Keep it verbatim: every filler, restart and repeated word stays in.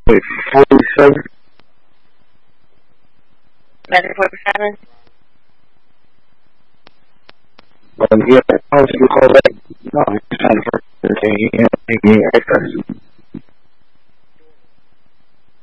Wait, forty-seven? Better forty-seven? Um, yeah, I was going to call back. No, it's not for okay, yeah, yeah,